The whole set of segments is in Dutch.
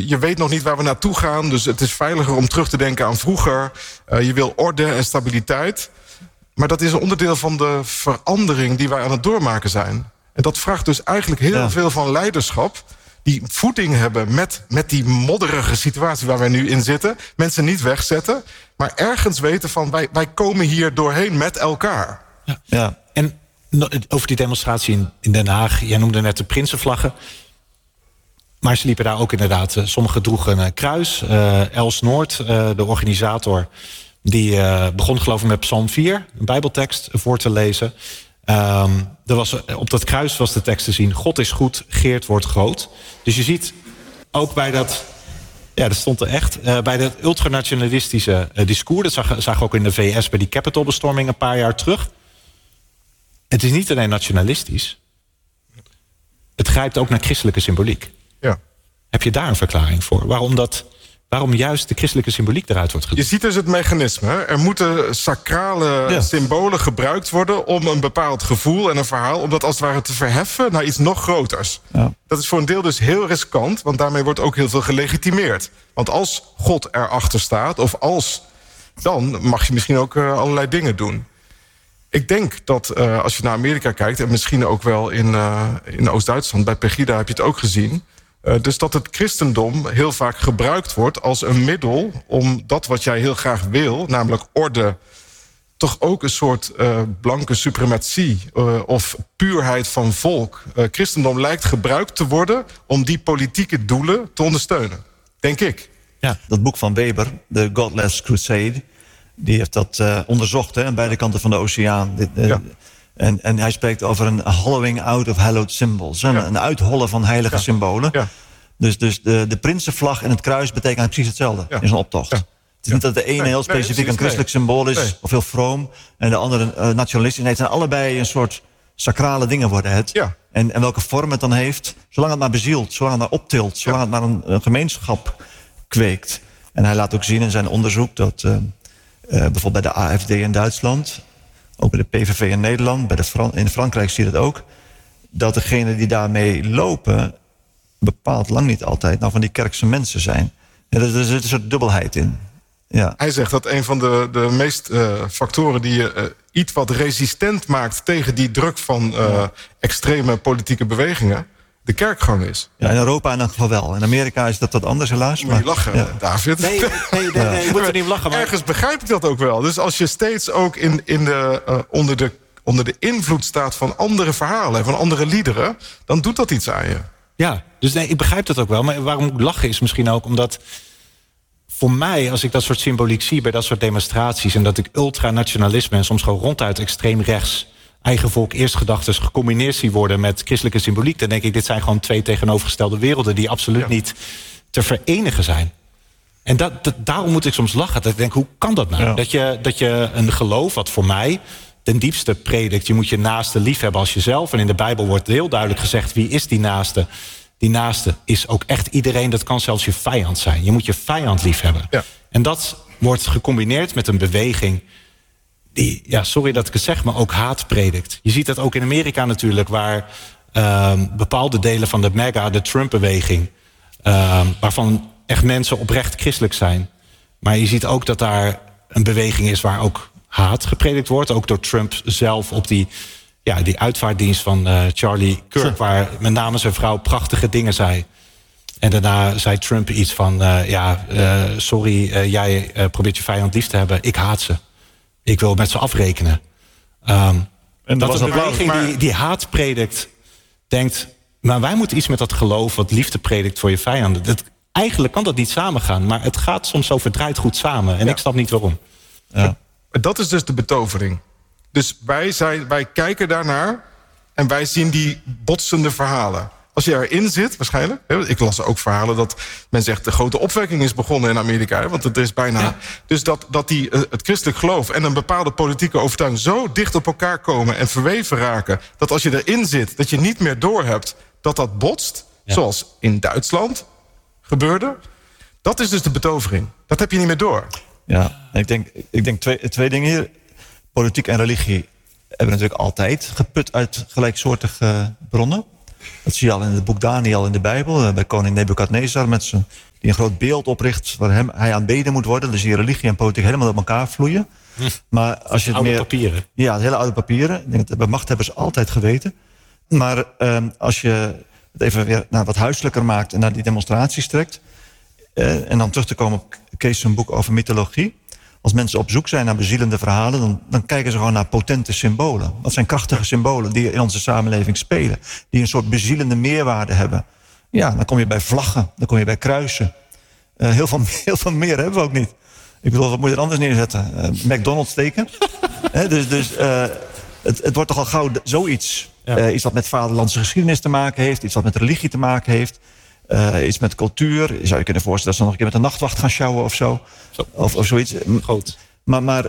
je weet nog niet waar we naartoe gaan. Dus het is veiliger om terug te denken aan vroeger. Je wil orde en stabiliteit. Maar dat is een onderdeel van de verandering die wij aan het doormaken zijn. En dat vraagt dus eigenlijk heel veel van leiderschap. Die voeding hebben met die modderige situatie waar wij nu in zitten. Mensen niet wegzetten. Maar ergens weten van wij komen hier doorheen met elkaar. Ja. En over die demonstratie in Den Haag. Jij noemde net de Prinsenvlaggen. Maar ze liepen daar ook inderdaad. Sommigen droegen een kruis. Els Noord, de organisator, die begon geloof ik met Psalm 4, een bijbeltekst, voor te lezen. Op dat kruis was de tekst te zien: God is goed, Geert wordt groot. Dus je ziet ook bij dat... Ja, dat stond er echt. Bij dat ultranationalistische discours... dat zagen we ook in de VS bij die Capitolbestorming een paar jaar terug. Het is niet alleen nationalistisch. Het grijpt ook naar christelijke symboliek. Ja. Heb je daar een verklaring voor? Waarom juist de christelijke symboliek eruit wordt gedaan? Je ziet dus het mechanisme. Hè? Er moeten sacrale symbolen gebruikt worden om een bepaald gevoel en een verhaal, om dat als het ware te verheffen naar iets nog groters. Ja. Dat is voor een deel dus heel riskant, want daarmee wordt ook heel veel gelegitimeerd. Want als God erachter staat, dan mag je misschien ook allerlei dingen doen. Ik denk dat als je naar Amerika kijkt, en misschien ook wel in Oost-Duitsland, bij Pegida heb je het ook gezien, dus dat het christendom heel vaak gebruikt wordt als een middel om dat wat jij heel graag wil, namelijk orde, toch ook een soort blanke suprematie of puurheid van volk. Christendom lijkt gebruikt te worden om die politieke doelen te ondersteunen. Denk ik. Ja. Dat boek van Weber, The Godless Crusade, die heeft dat onderzocht aan beide kanten van de oceaan. En hij spreekt over een hollowing out of hallowed symbols. Een uithollen van heilige symbolen. Ja. Dus de prinsenvlag en het kruis betekenen precies hetzelfde in zo'n optocht. Ja. Het is niet dat de ene heel specifiek een christelijk symbool is, of heel vroom, en de andere nationalistisch. Nee, het zijn allebei een soort sacrale dingen worden het. Ja. En welke vorm het dan heeft, zolang het maar bezielt, zolang het maar optilt, zolang het maar een gemeenschap kweekt. En hij laat ook zien in zijn onderzoek dat bijvoorbeeld bij de AfD in Duitsland, ook bij de PVV in Nederland, in Frankrijk zie je dat ook, dat degenen die daarmee lopen bepaald lang niet altijd van die kerkse mensen zijn. Ja, er zit een soort dubbelheid in. Ja. Hij zegt dat een van de meest factoren die je iets wat resistent maakt tegen die druk van extreme politieke bewegingen, de kerkgang is. Ja, in Europa in elk geval wel. In Amerika is dat wat anders helaas. Moet je lachen, David? Nee, je moet er niet lachen. Maar ergens begrijp ik dat ook wel. Dus als je steeds ook onder de invloed staat van andere verhalen, van andere liederen, dan doet dat iets aan je. Ja, dus ik begrijp dat ook wel. Maar waarom ik lachen is misschien ook omdat voor mij, als ik dat soort symboliek zie bij dat soort demonstraties, en dat ik ultranationalisme en soms gewoon ronduit extreem rechts, eigen volk, eerstgedachtes gecombineerd zie worden met christelijke symboliek, dan denk ik, dit zijn gewoon twee tegenovergestelde werelden die absoluut niet te verenigen zijn. En daarom moet ik soms lachen. Dat ik denk, hoe kan dat nou? Ja. Dat je een geloof, wat voor mij ten diepste predikt, je moet je naaste lief hebben als jezelf. En in de Bijbel wordt heel duidelijk gezegd, wie is die naaste? Die naaste is ook echt iedereen, dat kan zelfs je vijand zijn. Je moet je vijand lief hebben. Ja. En dat wordt gecombineerd met een beweging die, sorry dat ik het zeg, maar ook haat predikt. Je ziet dat ook in Amerika natuurlijk, waar bepaalde delen van de MAGA, de Trump-beweging, waarvan echt mensen oprecht christelijk zijn. Maar je ziet ook dat daar een beweging is waar ook haat gepredikt wordt. Ook door Trump zelf op die uitvaartdienst van Charlie Kirk, waar met name zijn vrouw prachtige dingen zei. En daarna zei Trump iets van, sorry, jij probeert je vijand lief te hebben. Ik haat ze. Ik wil met ze afrekenen. En dat een beweging die haat predikt, denkt, maar wij moeten iets met dat geloof wat liefde predikt voor je vijanden. Eigenlijk kan dat niet samengaan, maar het gaat soms zo verdraaid goed samen. En ik snap niet waarom. Ja. Dat is dus de betovering. Dus wij kijken daarnaar en wij zien die botsende verhalen. Als je erin zit, waarschijnlijk. Ik las ook verhalen dat men zegt, de grote opwekking is begonnen in Amerika. Want het is bijna. Ja. Dus dat het christelijk geloof en een bepaalde politieke overtuiging zo dicht op elkaar komen en verweven raken, dat als je erin zit, dat je niet meer doorhebt dat botst. Ja. Zoals in Duitsland gebeurde. Dat is dus de betovering. Dat heb je niet meer door. Ja, ik denk twee dingen hier. Politiek en religie hebben natuurlijk altijd geput uit gelijksoortige bronnen. Dat zie je al in het boek Daniel in de Bijbel. Bij koning Nebukadnezar met zijn die een groot beeld opricht waar hij aanbeden moet worden. Dus die religie en politiek helemaal op elkaar vloeien. Maar als je het oude papieren. Ja, hele oude papieren. Ik denk dat hebben machthebbers altijd geweten. Maar als je het even weer wat huiselijker maakt en naar die demonstraties trekt. En dan terug te komen op Kees zijn boek over mythologie. Als mensen op zoek zijn naar bezielende verhalen, dan kijken ze gewoon naar potente symbolen. Dat zijn krachtige symbolen die in onze samenleving spelen. Die een soort bezielende meerwaarde hebben. Ja, dan kom je bij vlaggen, dan kom je bij kruisen. Heel veel meer hebben we ook niet. Ik bedoel, wat moet je er anders neerzetten? McDonald's teken? Het wordt toch al gauw zoiets. Ja. Iets wat met vaderlandse geschiedenis te maken heeft. Iets wat met religie te maken heeft. Iets met cultuur. Je zou je kunnen voorstellen dat ze nog een keer met een nachtwacht gaan sjouwen of zo. Of zoiets. Goed. Maar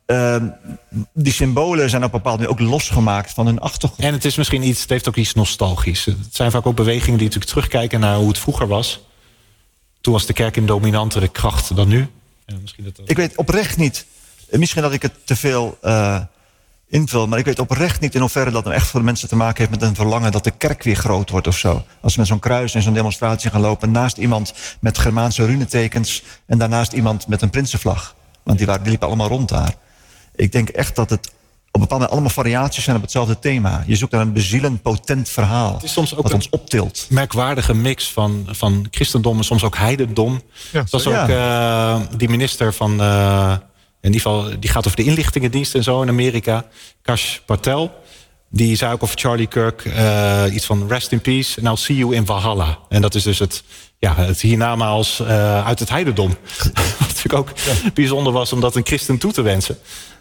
die symbolen zijn op een bepaald moment ook losgemaakt van hun achtergrond. En het is misschien het heeft ook iets nostalgisch. Het zijn vaak ook bewegingen die natuurlijk terugkijken naar hoe het vroeger was. Toen was de kerk een dominantere kracht dan nu. Ja, misschien Ik weet oprecht niet. Misschien dat ik het te veel invul. Maar ik weet oprecht niet in hoeverre dat nou echt voor de mensen te maken heeft met een verlangen dat de kerk weer groot wordt of zo. Als ze met zo'n kruis en zo'n demonstratie gaan lopen naast iemand met Germaanse runetekens en daarnaast iemand met een prinsenvlag. Want die liepen allemaal rond daar. Ik denk echt dat het op bepaalde allemaal variaties zijn op hetzelfde thema. Je zoekt naar een bezielend, potent verhaal. Het is soms ook wat ons optilt. Merkwaardige mix van christendom en soms ook heidendom. Ja, zoals ook die minister van in ieder geval, die gaat over de inlichtingendienst en zo in Amerika. Kash Patel. Die zei ook over Charlie Kirk iets van rest in peace and I'll see you in Valhalla. En dat is dus het hiernamaals uit het heidendom. Wat natuurlijk ook bijzonder was om dat een christen toe te wensen.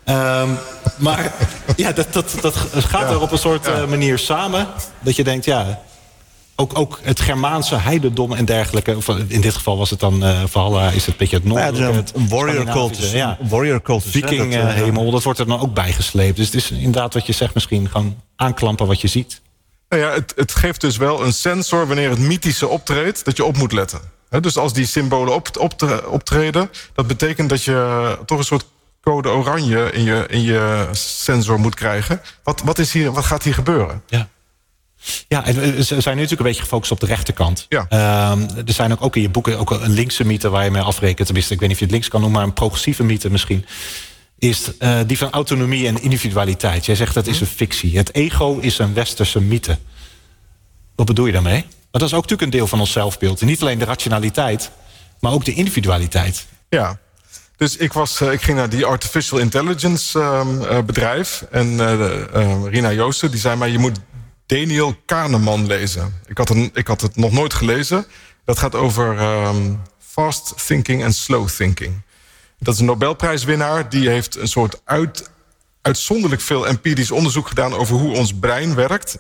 Maar ja, dat gaat er op een soort manier samen. Dat je denkt, ook het Germaanse heidendom en dergelijke. Of in dit geval was het dan Valhalla, is het een beetje het noordelijke. Een warrior cultus. Warrior cultus. Viking hemel, dat wordt er dan ook bijgesleept. Dus het is inderdaad wat je zegt, misschien gewoon aanklampen wat je ziet. Nou ja, het geeft dus wel een sensor wanneer het mythische optreedt, dat je op moet letten. Dus als die symbolen optreden, dat betekent dat je toch een soort code oranje in je sensor moet krijgen. Wat gaat hier gebeuren? Ja, en we zijn nu natuurlijk een beetje gefocust op de rechterkant. Ja. Er zijn ook in je boeken ook een linkse mythe waar je mee afrekent. Tenminste, ik weet niet of je het links kan noemen, maar een progressieve mythe misschien. Is die van autonomie en individualiteit. Jij zegt dat is een fictie. Het ego is een westerse mythe. Wat bedoel je daarmee? Maar dat is ook natuurlijk een deel van ons zelfbeeld. En niet alleen de rationaliteit, maar ook de individualiteit. Ja. Dus ik ging naar die artificial intelligence bedrijf. En Rina Joosten die zei mij, je moet Daniel Kahneman lezen. Ik had het nog nooit gelezen. Dat gaat over fast thinking en slow thinking. Dat is een Nobelprijswinnaar. Die heeft een soort uitzonderlijk veel empirisch onderzoek gedaan over hoe ons brein werkt.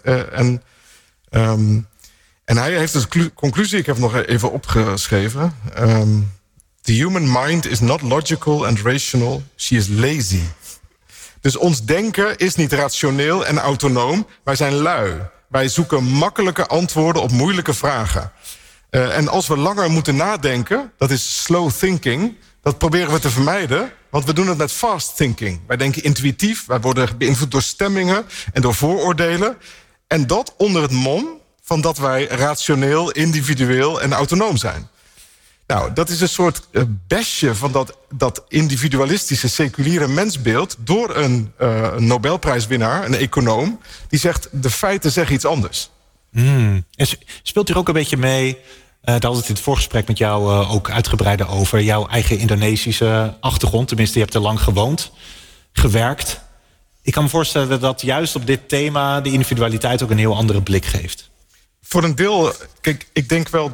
En hij heeft een conclusie, ik heb het nog even opgeschreven. The human mind is not logical and rational. She is lazy. Dus ons denken is niet rationeel en autonoom. Wij zijn lui. Wij zoeken makkelijke antwoorden op moeilijke vragen. En als we langer moeten nadenken, dat is slow thinking, dat proberen we te vermijden, want we doen het met fast thinking. Wij denken intuïtief, wij worden beïnvloed door stemmingen en door vooroordelen. En dat onder het mom van dat wij rationeel, individueel en autonoom zijn. Nou, dat is een soort besje van dat individualistische, seculiere mensbeeld door een Nobelprijswinnaar, een econoom, die zegt, de feiten zeggen iets anders. En speelt u ook een beetje mee, daar had het in het voorgesprek met jou ook uitgebreider over, jouw eigen Indonesische achtergrond, tenminste, je hebt er lang gewoond, gewerkt. Ik kan me voorstellen dat juist op dit thema de individualiteit ook een heel andere blik geeft. Voor een deel, kijk, ik denk wel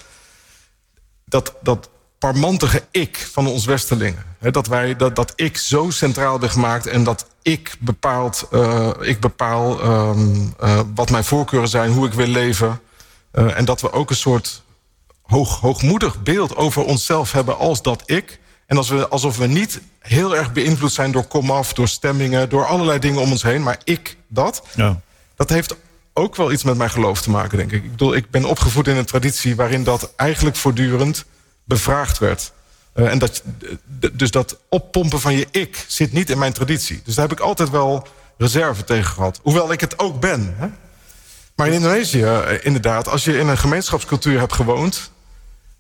dat parmantige ik van ons Westerlingen. Dat ik zo centraal ben gemaakt en dat ik bepaal wat mijn voorkeuren zijn, hoe ik wil leven. En dat we ook een soort hoogmoedig beeld over onszelf hebben als dat ik. En alsof we niet heel erg beïnvloed zijn door komaf, door stemmingen, door allerlei dingen om ons heen. Maar dat heeft ook wel iets met mijn geloof te maken, denk ik. Ik bedoel, ik ben opgevoed in een traditie waarin dat eigenlijk voortdurend bevraagd werd. En dus dat oppompen van je ik zit niet in mijn traditie. Dus daar heb ik altijd wel reserve tegen gehad. Hoewel ik het ook ben. Hè? Maar in Indonesië, inderdaad, als je in een gemeenschapscultuur hebt gewoond,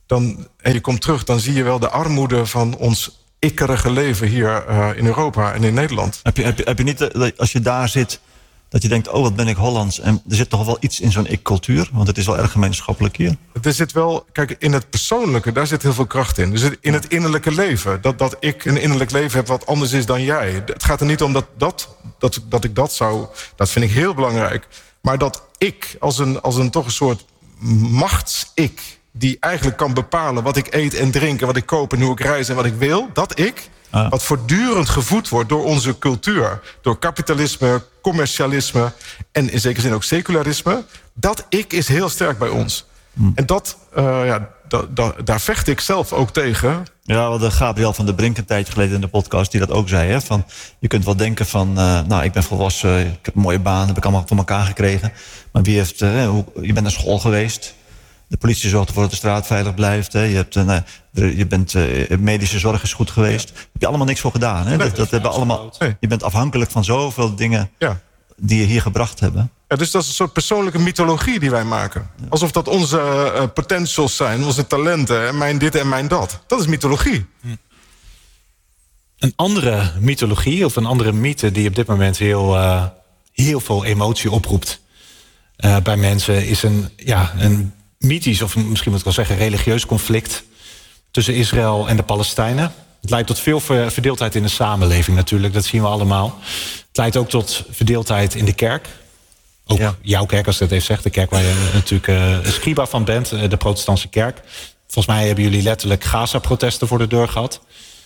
en je komt terug, dan zie je wel de armoede van ons ikkerige leven hier in Europa en in Nederland. Heb je niet, als je daar zit, dat je denkt, wat ben ik Hollands. En er zit toch wel iets in zo'n ik-cultuur, want het is wel erg gemeenschappelijk hier. Er zit wel, kijk, in het persoonlijke, daar zit heel veel kracht in. Dus in het innerlijke leven, dat ik een innerlijk leven heb wat anders is dan jij. Het gaat er niet om dat ik dat zou, dat vind ik heel belangrijk. Maar dat ik, als een toch een soort machts-ik, die eigenlijk kan bepalen wat ik eet en drink en wat ik koop en hoe ik reis en wat ik wil, dat ik, wat voortdurend gevoed wordt door onze cultuur, door kapitalisme, commercialisme en in zekere zin ook secularisme, dat ik is heel sterk bij ons. En daar vecht ik zelf ook tegen. Ja, wel de Gabriel van der Brink een tijdje geleden in de podcast die dat ook zei. Hè? Van, je kunt wel denken van, ik ben volwassen, ik heb een mooie baan, heb ik allemaal voor elkaar gekregen. Maar wie heeft, je bent naar school geweest. De politie zorgt ervoor dat de straat veilig blijft. Hè. Medische zorg is goed geweest. Daar heb je allemaal niks voor gedaan. Hè. Dat hebben allemaal. Je bent afhankelijk van zoveel dingen die je hier gebracht hebben. Ja, dus dat is een soort persoonlijke mythologie die wij maken. Alsof dat onze potentials zijn, onze talenten. En mijn dit en mijn dat. Dat is mythologie. Een andere mythologie of een andere mythe die op dit moment heel veel emotie oproept bij mensen is een mythisch, of misschien moet ik wel zeggen religieus conflict tussen Israël en de Palestijnen. Het leidt tot veel verdeeldheid in de samenleving natuurlijk, dat zien we allemaal. Het leidt ook tot verdeeldheid in de kerk. Ook jouw kerk, als ik dat even zeg, de kerk waar je natuurlijk scriba van bent, de protestantse kerk. Volgens mij hebben jullie letterlijk Gaza-protesten voor de deur gehad.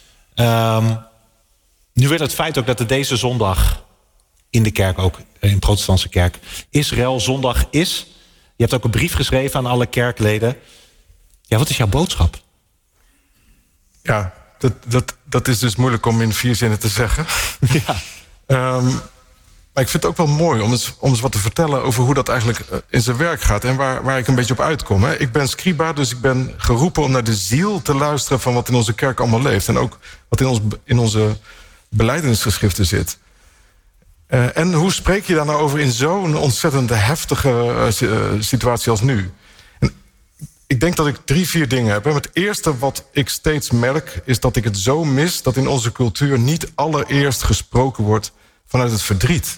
Nu werd het feit ook dat er deze zondag in de kerk, ook in de protestantse kerk, Israël zondag is. Je hebt ook een brief geschreven aan alle kerkleden. Ja, wat is jouw boodschap? Ja, dat is dus moeilijk om in 4 zinnen te zeggen. Ja. Maar ik vind het ook wel mooi om eens wat te vertellen over hoe dat eigenlijk in zijn werk gaat en waar ik een beetje op uitkom. Hè. Ik ben scriba, dus ik ben geroepen om naar de ziel te luisteren van wat in onze kerk allemaal leeft. En ook wat in onze belijdenisgeschriften zit. En hoe spreek je daar nou over in zo'n ontzettend heftige situatie als nu? En ik denk dat ik 3-4 dingen heb. Het eerste wat ik steeds merk is dat ik het zo mis dat in onze cultuur niet allereerst gesproken wordt vanuit het verdriet.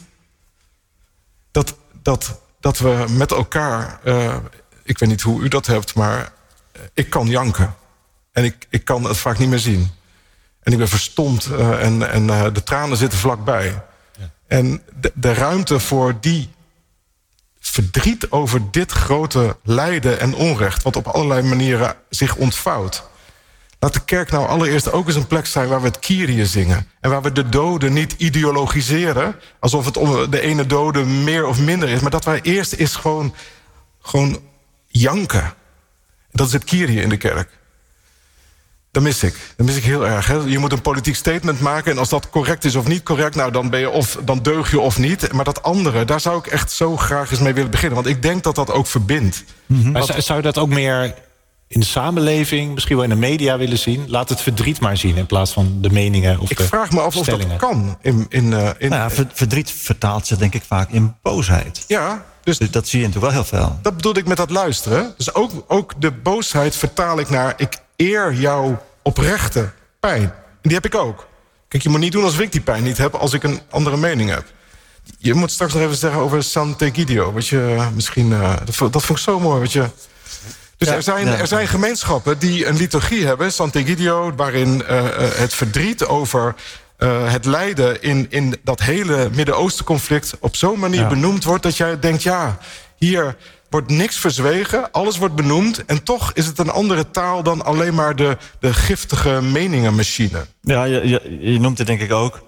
Dat we met elkaar, ik weet niet hoe u dat hebt, maar ik kan janken. En ik kan het vaak niet meer zien. En ik ben verstomd en de tranen zitten vlakbij. Ja. En de ruimte voor die verdriet over dit grote lijden en onrecht, wat op allerlei manieren zich ontvouwt. Laat de kerk nou allereerst ook eens een plek zijn waar we het Kyrie zingen. En waar we de doden niet ideologiseren, alsof het om de ene dode meer of minder is. Maar dat wij eerst eens gewoon janken. Dat is het Kyrie in de kerk. Dat mis ik heel erg. Hè? Je moet een politiek statement maken en als dat correct is of niet correct, nou dan deug je of niet. Maar dat andere, daar zou ik echt zo graag eens mee willen beginnen. Want ik denk dat dat ook verbindt. Mm-hmm. Maar zou je dat ook meer in de samenleving, misschien wel in de media willen zien? Laat het verdriet maar zien in plaats van de meningen of de stellingen. Ik vraag me af of dat kan. Verdriet vertaalt zich denk ik vaak in boosheid. Ja, dus dat zie je natuurlijk wel heel veel. Dat bedoel ik met dat luisteren. Dus ook de boosheid vertaal ik naar ik eer jouw oprechte pijn. En die heb ik ook. Kijk, je moet niet doen alsof ik die pijn niet heb als ik een andere mening heb. Je moet straks nog even zeggen over Sant'Egidio. Wat je misschien, dat vond ik zo mooi. Wat je, dus er zijn gemeenschappen die een liturgie hebben, Sant'Egidio, waarin het verdriet over het lijden in dat hele Midden-Oosten conflict op zo'n manier benoemd wordt dat jij denkt, ja, hier wordt niks verzwegen, alles wordt benoemd en toch is het een andere taal dan alleen maar de giftige meningenmachine. Ja, je noemt het denk ik ook.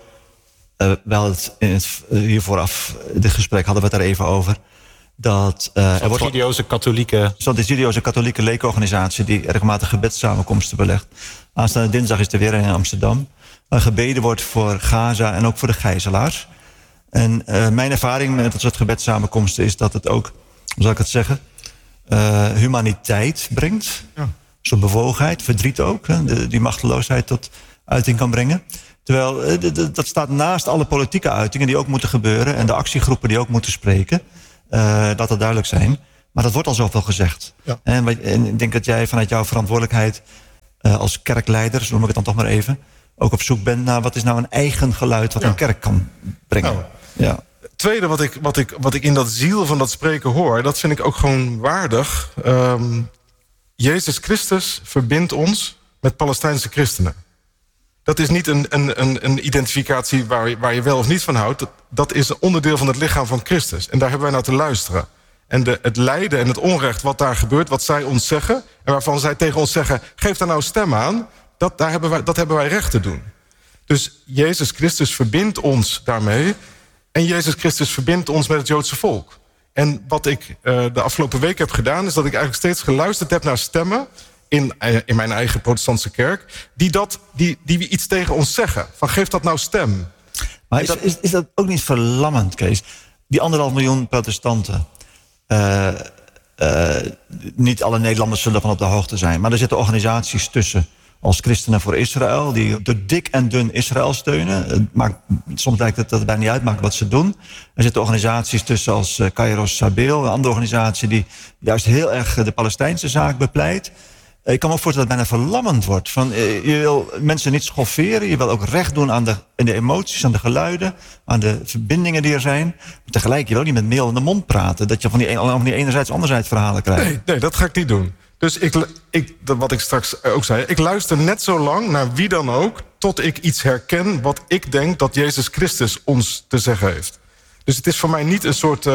Hier vooraf, dit gesprek hadden we het er even over. Dat Sant'Egidio is een katholieke leekorganisatie die regelmatig gebedssamenkomsten belegt. Aanstaande dinsdag is er weer in Amsterdam. Waar gebeden wordt voor Gaza en ook voor de gijzelaars. En mijn ervaring met dat soort gebedssamenkomsten is dat het ook, hoe zal ik het zeggen, humaniteit brengt. Ja. Zo'n bewogenheid, verdriet ook. Die machteloosheid tot uiting kan brengen. Terwijl dat staat naast alle politieke uitingen die ook moeten gebeuren. En de actiegroepen die ook moeten spreken. Dat duidelijk zijn. Maar dat wordt al zoveel gezegd. Ja. En ik denk dat jij vanuit jouw verantwoordelijkheid als kerkleider, zo noem ik het dan toch maar even, ook op zoek bent naar wat is nou een eigen geluid wat een kerk kan brengen. Nou, ja. Het tweede wat ik in dat ziel van dat spreken hoor, dat vind ik ook gewoon waardig. Jezus Christus verbindt ons met Palestijnse christenen. Dat is niet een identificatie waar je wel of niet van houdt. Dat is een onderdeel van het lichaam van Christus. En daar hebben wij naar te luisteren. En het lijden en het onrecht wat daar gebeurt, wat zij ons zeggen, en waarvan zij tegen ons zeggen, geef daar nou stem aan, dat hebben wij recht te doen. Dus Jezus Christus verbindt ons daarmee. En Jezus Christus verbindt ons met het Joodse volk. En wat ik de afgelopen week heb gedaan, is dat ik eigenlijk steeds geluisterd heb naar stemmen in mijn eigen protestantse kerk, die iets tegen ons zeggen. Van geef dat nou stem. Maar is dat ook niet verlammend, Kees? Die 1,5 miljoen protestanten. Niet alle Nederlanders zullen van op de hoogte zijn. Maar er zitten organisaties tussen als Christenen voor Israël, die door dik en dun Israël steunen. Soms lijkt het dat het bijna niet uitmaakt wat ze doen. Er zitten organisaties tussen als Kairos Sabeel, een andere organisatie die juist heel erg de Palestijnse zaak bepleit. Ik kan me ook voorstellen dat het bijna verlammend wordt. Je wil mensen niet schofferen, je wil ook recht doen aan de emoties, aan de geluiden, aan de verbindingen die er zijn. Maar tegelijk, je wil niet met meel in de mond praten, dat je van die enerzijds-anderzijds verhalen krijgt. Nee, dat ga ik niet doen. Dus wat ik straks ook zei, ik luister net zo lang naar wie dan ook, tot ik iets herken wat ik denk dat Jezus Christus ons te zeggen heeft. Dus het is voor mij niet een soort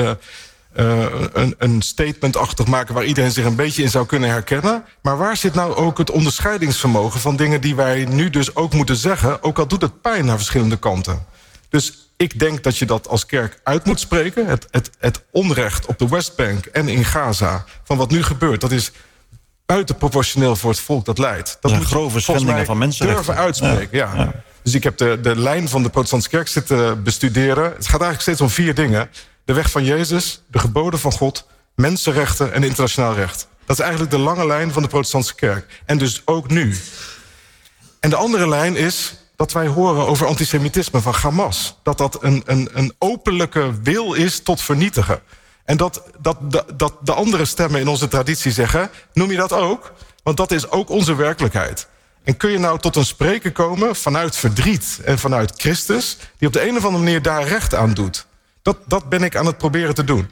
een statement-achtig maken waar iedereen zich een beetje in zou kunnen herkennen. Maar waar zit nou ook het onderscheidingsvermogen van dingen die wij nu dus ook moeten zeggen, ook al doet het pijn naar verschillende kanten. Dus ik denk dat je dat als kerk uit moet spreken. Het onrecht op de Westbank en in Gaza van wat nu gebeurt, dat is buitenproportioneel voor het volk dat lijdt. Dat moet grove schendingen van mensenrechten durven uitspreken. Ja. Dus ik heb de lijn van de protestantse kerk zitten bestuderen. Het gaat eigenlijk steeds om 4 dingen. De weg van Jezus, de geboden van God, mensenrechten en internationaal recht. Dat is eigenlijk de lange lijn van de protestantse kerk. En dus ook nu. En de andere lijn is dat wij horen over antisemitisme van Hamas. Dat een openlijke wil is tot vernietigen. En dat de andere stemmen in onze traditie zeggen, noem je dat ook? Want dat is ook onze werkelijkheid. En kun je nou tot een spreken komen vanuit verdriet en vanuit Christus, die op de een of andere manier daar recht aan doet? Dat ben ik aan het proberen te doen.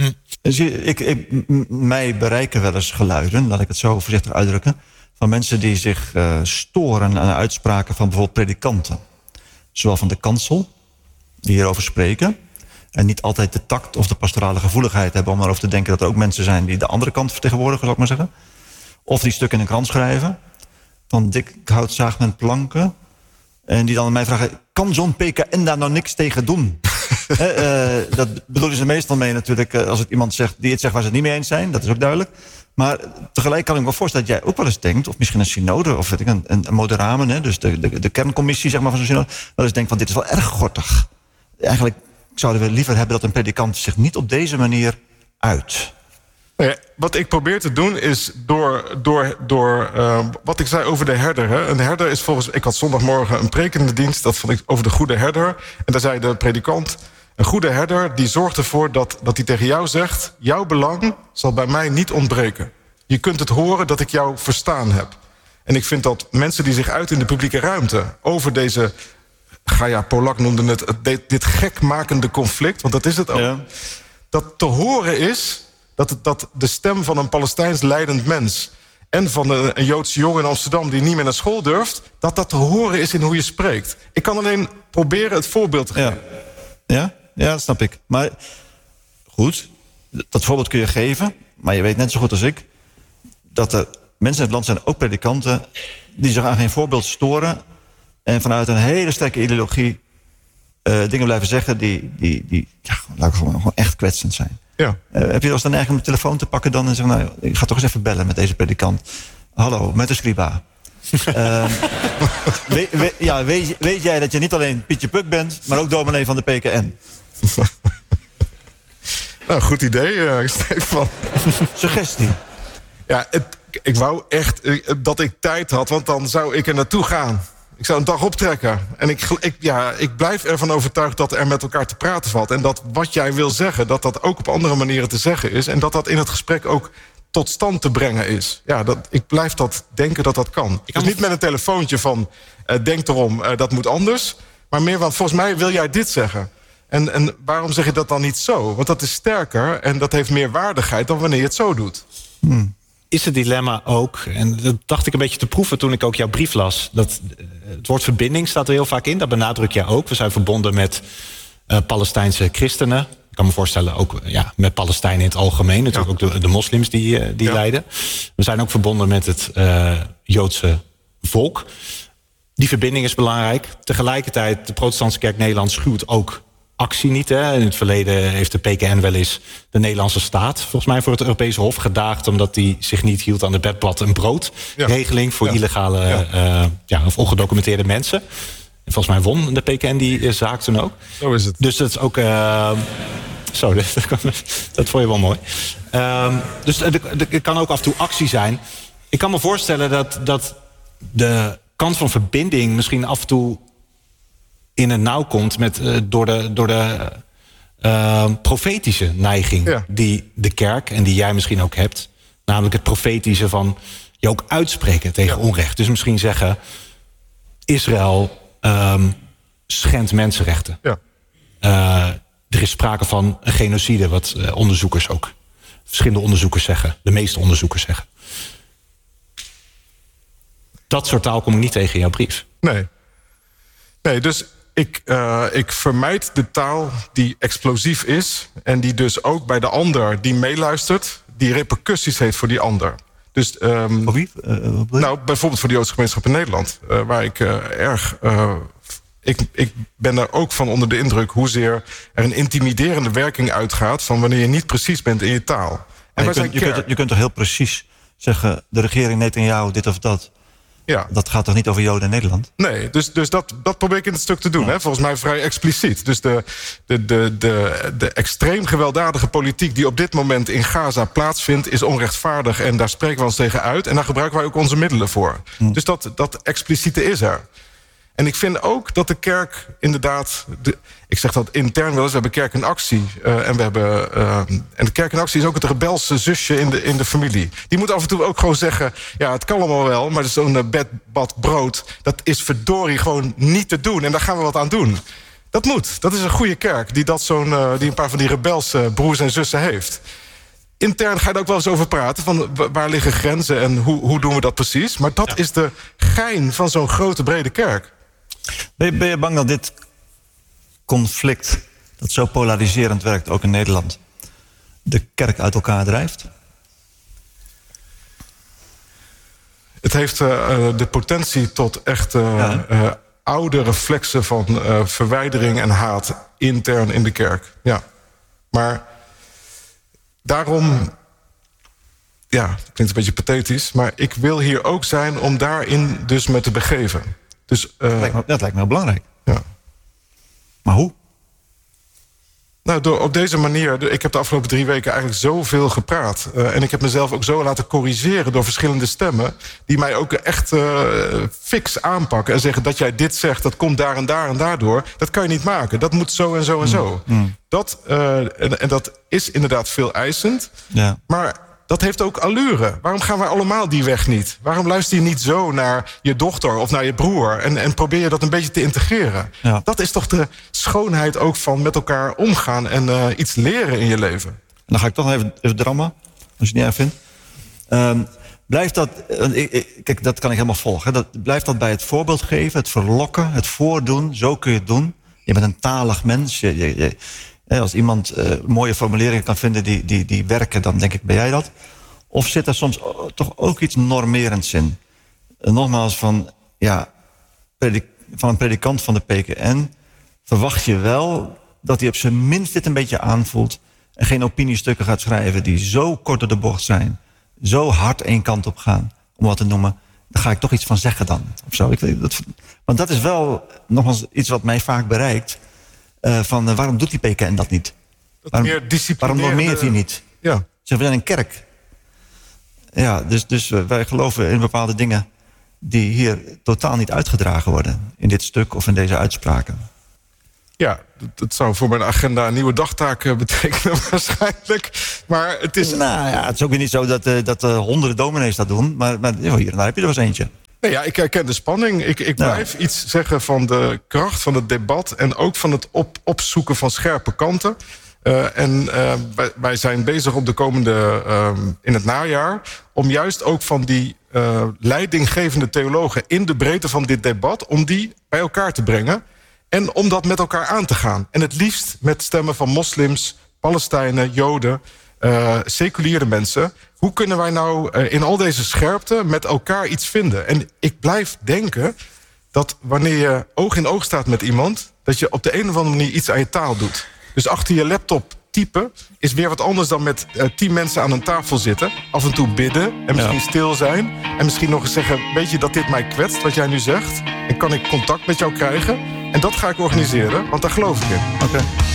Mij bereiken wel eens geluiden, laat ik het zo voorzichtig uitdrukken, van mensen die zich storen aan uitspraken van bijvoorbeeld predikanten. Zowel van de kansel, die hierover spreken, en niet altijd de tact of de pastorale gevoeligheid hebben om erover te denken dat er ook mensen zijn die de andere kant vertegenwoordigen, zal ik maar zeggen. Of die stukken in een krant schrijven, van dik hout zaagt men planken. En die dan aan mij vragen, kan zo'n PKN daar nou niks tegen doen? Dat bedoelen ze meestal mee natuurlijk als het iemand zegt die het zegt waar ze het niet mee eens zijn. Dat is ook duidelijk. Maar tegelijk kan ik me wel voorstellen dat jij ook wel eens denkt, of misschien een synode, of weet ik, een moderamen, dus de kerncommissie zeg maar, van zo'n synode, wel eens denkt van dit is wel erg gortig. Eigenlijk zouden we liever hebben dat een predikant zich niet op deze manier uit. Ja, wat ik probeer te doen is door wat ik zei over de herder. Hè. Een herder is ik had zondagmorgen een prekende dienst, dat vond ik over de goede herder. En daar zei de predikant, een goede herder die zorgt ervoor dat hij tegen jou zegt, jouw belang zal bij mij niet ontbreken. Je kunt het horen dat ik jou verstaan heb. En ik vind dat mensen die zich uiten in de publieke ruimte over deze, Gaia Polak noemde het, dit gekmakende conflict, want dat is het ook. Ja. Dat te horen is dat de stem van een Palestijns lijdend mens en van een Joodse jongen in Amsterdam die niet meer naar school durft, dat te horen is in hoe je spreekt. Ik kan alleen proberen het voorbeeld te geven. Ja, dat snap ik. Maar goed, dat voorbeeld kun je geven, maar je weet net zo goed als ik dat er mensen in het land zijn, ook predikanten, die zich aan geen voorbeeld storen en vanuit een hele sterke ideologie dingen blijven zeggen die laten we gewoon echt kwetsend zijn. Ja. Heb je als dan eigenlijk om de telefoon te pakken dan en zeggen, nou, ik ga toch eens even bellen met deze predikant. Hallo, met de scriba. Weet jij dat je niet alleen Pietje Puk bent, maar ook dominee van de PKN? Nou, goed idee, Stefan. Suggestie. Ja, ik wou echt dat ik tijd had, want dan zou ik er naartoe gaan. Ik zou een dag optrekken. En ik blijf ervan overtuigd dat er met elkaar te praten valt. En dat wat jij wil zeggen, dat ook op andere manieren te zeggen is. En dat in het gesprek ook tot stand te brengen is. Ja, ik blijf dat denken dat kan. Dus niet met een telefoontje van denk erom, dat moet anders. Maar meer van, volgens mij wil jij dit zeggen. En waarom zeg je dat dan niet zo? Want dat is sterker en dat heeft meer waardigheid dan wanneer je het zo doet. Is het dilemma ook, en dat dacht ik een beetje te proeven toen ik ook jouw brief las, dat het woord verbinding staat er heel vaak in, dat benadruk jij ook. We zijn verbonden met Palestijnse christenen. Ik kan me voorstellen ook met Palestijnen in het algemeen. Natuurlijk ook de moslims die lijden. We zijn ook verbonden met het Joodse volk. Die verbinding is belangrijk. Tegelijkertijd, de Protestantse Kerk Nederland schuwt ook actie niet. Hè. In het verleden heeft de PKN wel eens de Nederlandse staat, volgens mij voor het Europese Hof, gedaagd omdat die zich niet hield aan de bedblad en broodregeling voor illegale of ongedocumenteerde mensen. En volgens mij won de PKN die zaak toen ook. Zo is het. Dus dat is ook dat vond je wel mooi. Dus er kan ook af en toe actie zijn. Ik kan me voorstellen dat de kant van verbinding misschien af en toe in het nauw komt door de profetische neiging die de kerk en die jij misschien ook hebt. Namelijk het profetische van je ook uitspreken tegen onrecht. Dus misschien zeggen, Israël schendt mensenrechten. Ja. Er is sprake van een genocide, wat onderzoekers ook, verschillende onderzoekers zeggen, de meeste onderzoekers zeggen. Dat soort taal kom ik niet tegen in jouw brief. Nee, dus ik vermijd de taal die explosief is en die dus ook bij de ander die meeluistert, die repercussies heeft voor die ander. Dus, voor wie? Bijvoorbeeld voor de Joodse gemeenschap in Nederland, waar ik Ik ben daar ook van onder de indruk hoezeer er een intimiderende werking uitgaat van wanneer je niet precies bent in je taal. En je kunt toch heel precies zeggen, de regering Netanyahu dit of dat. Ja. Dat gaat toch niet over Joden in Nederland? Nee, dus dat probeer ik in het stuk te doen. Ja. Hè? Volgens mij vrij expliciet. Dus de extreem gewelddadige politiek die op dit moment in Gaza plaatsvindt, is onrechtvaardig en daar spreken we ons tegen uit. En daar gebruiken wij ook onze middelen voor. Dus dat expliciete is er. En ik vind ook dat de kerk inderdaad, ik zeg dat intern wel eens, we hebben kerk in actie. En de kerk in actie is ook het rebelse zusje in de familie. Die moet af en toe ook gewoon zeggen, ja, het kan allemaal wel, maar zo'n bad brood, dat is verdorie gewoon niet te doen. En daar gaan we wat aan doen. Dat moet. Dat is een goede kerk die een paar van die rebelse broers en zussen heeft. Intern ga je er ook wel eens over praten, van waar liggen grenzen en hoe doen we dat precies. Maar dat is de gein van zo'n grote brede kerk. Ben je bang dat dit conflict, dat zo polariserend werkt, ook in Nederland, de kerk uit elkaar drijft? Het heeft de potentie tot echt oude reflexen van verwijdering en haat intern in de kerk. Ja. Maar daarom, ja, het klinkt een beetje pathetisch, maar ik wil hier ook zijn om daarin dus me te begeven. Dus, dat lijkt me heel belangrijk. Ja. Maar hoe? Nou, op deze manier. Ik heb de afgelopen 3 weken eigenlijk zoveel gepraat. En ik heb mezelf ook zo laten corrigeren door verschillende stemmen, die mij ook echt fix aanpakken en zeggen dat jij dit zegt, dat komt daar en daar en daardoor. Dat kan je niet maken. Dat moet zo en zo en zo. En dat is inderdaad veel eisend. Ja. Maar dat heeft ook allure. Waarom gaan wij allemaal die weg niet? Waarom luister je niet zo naar je dochter of naar je broer en probeer je dat een beetje te integreren? Ja. Dat is toch de schoonheid ook van met elkaar omgaan en iets leren in je leven. En dan ga ik toch even drammen, als je het niet erg vindt. Blijft dat, kijk, dat kan ik helemaal volgen. Blijft dat bij het voorbeeld geven, het verlokken, het voordoen, zo kun je het doen. Je bent een talig mens. Als iemand mooie formuleringen kan vinden die werken, dan denk ik, ben jij dat? Of zit er soms toch ook iets normerends in? Nogmaals, van een predikant van de PKN verwacht je wel dat hij op zijn minst dit een beetje aanvoelt en geen opiniestukken gaat schrijven die zo kort door de bocht zijn, zo hard één kant op gaan, om wat te noemen. Daar ga ik toch iets van zeggen dan. Of zo. Want dat is wel nogmaals iets wat mij vaak bereikt. Waarom doet die PKN dat niet? Waarom normeert hij niet? Ja. We zijn een kerk. Ja, dus wij geloven in bepaalde dingen. die hier totaal niet uitgedragen worden. In dit stuk of in deze uitspraken. Ja, dat zou voor mijn agenda een nieuwe dagtaak betekenen waarschijnlijk. Maar het is... Nou ja, het is ook weer niet zo dat honderden dominees dat doen. Maar hier en daar heb je er wel eens eentje. Nee, ja, ik herken de spanning. Ik blijf iets zeggen van de kracht van het debat... en ook van het opzoeken van scherpe kanten. Wij zijn bezig op de komende... in het najaar... om juist ook van die leidinggevende theologen... in de breedte van dit debat... om die bij elkaar te brengen... en om dat met elkaar aan te gaan. En het liefst met stemmen van moslims, Palestijnen, Joden... seculiere mensen. Hoe kunnen wij nou in al deze scherpte met elkaar iets vinden? En ik blijf denken dat wanneer je oog in oog staat met iemand... dat je op de een of andere manier iets aan je taal doet. Dus achter je laptop typen is weer wat anders dan met 10 mensen aan een tafel zitten. Af en toe bidden en misschien stil zijn. En misschien nog eens zeggen, weet je dat dit mij kwetst wat jij nu zegt? En kan ik contact met jou krijgen? En dat ga ik organiseren, want daar geloof ik in. Oké.